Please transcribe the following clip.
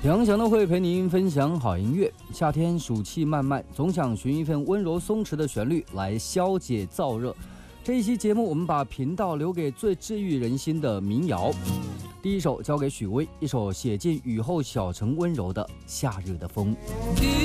杨翔的会陪您分享好音乐。夏天暑气漫漫，总想寻一份温柔松弛的旋律来消解燥热。这一期节目，我们把频道留给最治愈人心的民谣。第一首交给许巍，一首写进雨后小城温柔的夏日的风。